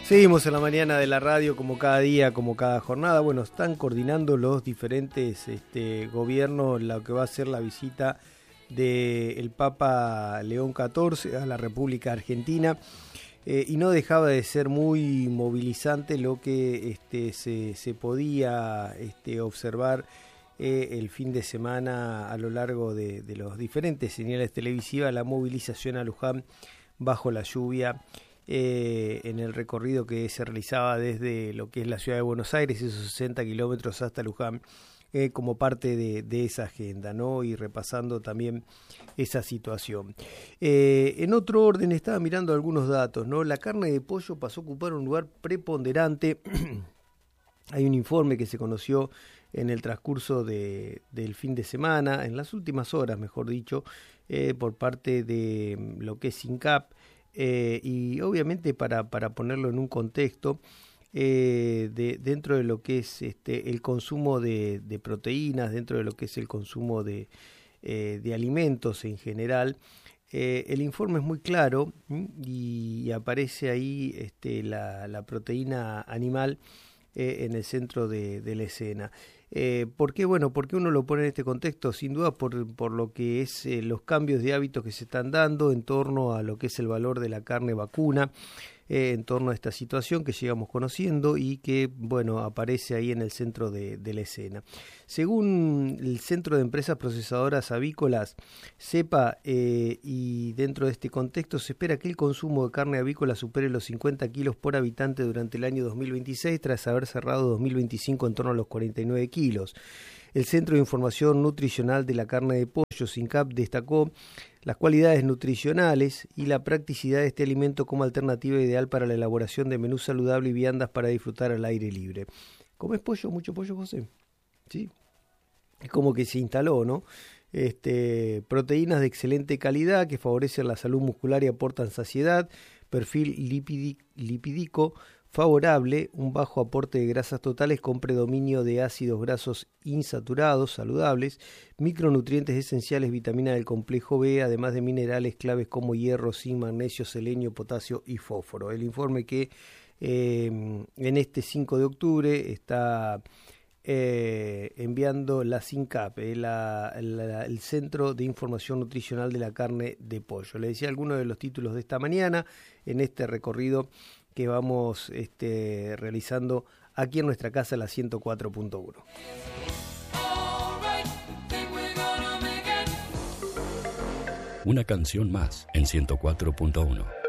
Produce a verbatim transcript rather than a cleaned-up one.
Seguimos en la mañana de la radio, como cada día, como cada jornada. Bueno, están coordinando los diferentes este, gobiernos lo que va a ser la visita del Papa León catorce a la República Argentina. Eh, y no dejaba de ser muy movilizante lo que este, se, se podía este, observar eh, el fin de semana a lo largo de, de los diferentes señales televisivas, la movilización a Luján bajo la lluvia. Eh, en el recorrido que se realizaba desde lo que es la ciudad de Buenos Aires, esos sesenta kilómetros hasta Luján, eh, como parte de, de esa agenda, ¿no? Y repasando también esa situación. Eh, en otro orden, estaba mirando algunos datos, ¿no? La carne de pollo pasó a ocupar un lugar preponderante. Hay un informe que se conoció en el transcurso de, del fin de semana, en las últimas horas, mejor dicho, eh, por parte de lo que es SINCAP. Eh, y obviamente para, para ponerlo en un contexto, eh, de, dentro de lo que es este, el consumo de, de proteínas, dentro de lo que es el consumo de, eh, de alimentos en general, eh, el informe es muy claro y, y aparece ahí este, la, la proteína animal eh, en el centro de, de la escena. Eh, ¿Por qué? Bueno, ¿por qué uno lo pone en este contexto? Sin duda por, por lo que es eh, los cambios de hábitos que se están dando en torno a lo que es el valor de la carne vacuna, eh, en torno a esta situación que llegamos conociendo y que, bueno, aparece ahí en el centro de, de la escena. Según el Centro de Empresas Procesadoras Avícolas, CEPA, eh, y dentro de este contexto se espera que el consumo de carne avícola supere los cincuenta kilos por habitante durante el año dos mil veintiséis, tras haber cerrado dos mil veinticinco en torno a los cuarenta y nueve kilos. El Centro de Información Nutricional de la Carne de Pollo, SINCAP, destacó las cualidades nutricionales y la practicidad de este alimento como alternativa ideal para la elaboración de menús saludables y viandas para disfrutar al aire libre. ¿Comes pollo? ¿Mucho pollo, José? Sí. Es como que se instaló, ¿no? Este, proteínas de excelente calidad que favorecen la salud muscular y aportan saciedad, perfil lipidi- lipídico favorable, un bajo aporte de grasas totales con predominio de ácidos grasos insaturados saludables, micronutrientes esenciales, vitamina del complejo B, además de minerales claves como hierro, zinc, magnesio, selenio, potasio y fósforo. El informe que eh, en este cinco de octubre está eh, enviando la SINCAP, eh, la, la, el Centro de Información Nutricional de la Carne de Pollo. Le decía algunos de los títulos de esta mañana en este recorrido que vamos este, realizando aquí en nuestra casa, la ciento cuatro punto uno. Una canción más en ciento cuatro punto uno.